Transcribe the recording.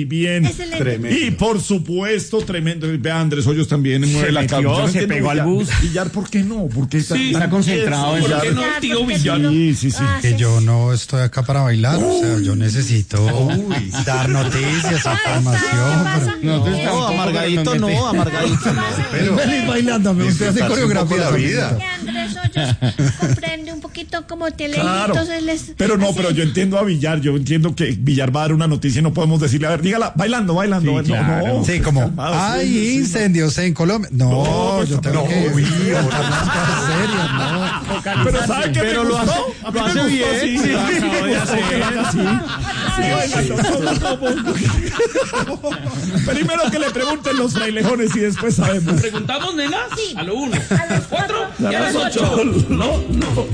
bien. Excelente. Y por supuesto, tremendo. Vea, Andrés Hoyos también mueve la cabeza. Se pegó al bus. Villar, ¿por qué no? Porque está concentrado en ¿Por qué no, tío Villar? Sí. Que yo no estoy acá para bailar, o sea, yo necesito dar noticias, información. No, amargadito no, amargadito no. Pero feliz bailando, usted hace coreografía la vida. Andrés Hoyos comprende un poquito como te leí, Claro. entonces les... Pero no, pero yo entiendo a Villar, yo entiendo que Villar va a dar una noticia y no podemos decirle, a ver, dígala, bailando. Claro. Sí, como hay incendios en Colombia. No, yo tengo que cantar música seria, no. Pero ¿sabe qué Pero me lo gustó? hace- A mí lo me hace gustó, bien, sí. sí. Primero que le pregunten los frailejones y después sabemos. ¿Preguntamos, nena? Sí. A lo 1, A las 4 4 y a las 8. No.